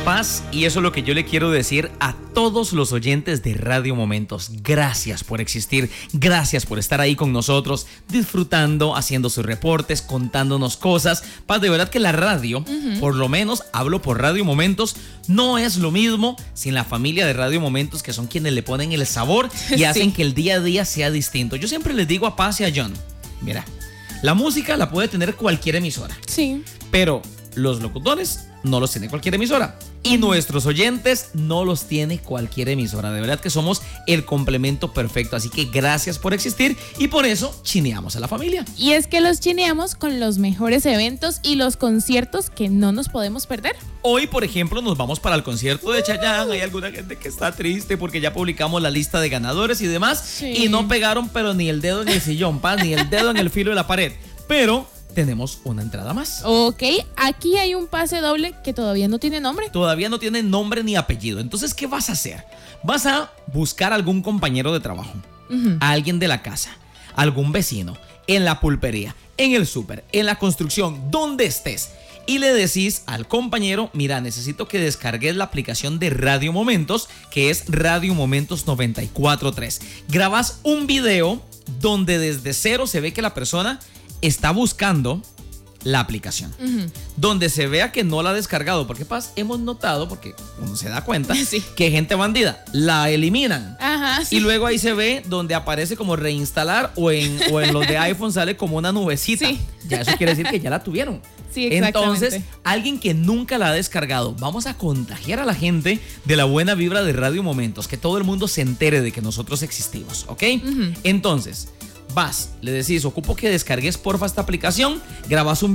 Paz, y eso es lo que yo le quiero decir a todos los oyentes de Radio Momentos. Gracias por existir, gracias por estar ahí con nosotros, disfrutando, haciendo sus reportes, contándonos cosas. Paz, de verdad que la radio, por lo menos hablo por Radio Momentos, no es lo mismo sin la familia de Radio Momentos, que son quienes le ponen el sabor y hacen que el día a día sea distinto. Yo siempre les digo a Paz y a John, mira, la música la puede tener cualquier emisora. Sí. Pero los locutores no los tiene cualquier emisora. Y nuestros oyentes no los tiene cualquier emisora. De verdad que somos el complemento perfecto. Así que gracias por existir y por eso chineamos a la familia. Y es que los chineamos con los mejores eventos y los conciertos que no nos podemos perder. Hoy, por ejemplo, nos vamos para el concierto de Chayanne. Hay alguna gente que está triste porque ya publicamos la lista de ganadores y demás. Sí. Y no pegaron, pero ni el dedo en el sillón, Paz, ni el dedo en el filo de la pared. Pero tenemos una entrada más. Ok, aquí hay un pase doble que todavía no tiene nombre. Todavía no tiene nombre ni apellido. Entonces, ¿qué vas a hacer? Vas a buscar algún compañero de trabajo, a alguien de la casa, algún vecino, en la pulpería, en el súper, en la construcción, donde estés. Y le decís al compañero, mira, necesito que descargues la aplicación de Radio Momentos, que es Radio Momentos 94.3. Grabas un video donde desde cero se ve que la persona está buscando la aplicación, donde se vea que no la ha descargado, porque Paz, hemos notado, porque uno se da cuenta, Sí. que gente bandida la eliminan. Ajá, sí. Y luego ahí se ve donde aparece como reinstalar o en los de iPhone sale como una nubecita. Sí. Ya eso quiere decir que ya la tuvieron. Sí, exactamente. Entonces, alguien que nunca la ha descargado, vamos a contagiar a la gente de la buena vibra de Radio Momentos, que todo el mundo se entere de que nosotros existimos, ¿ok? Entonces, vas, le decís, ocupo que descargues porfa esta aplicación, grabas un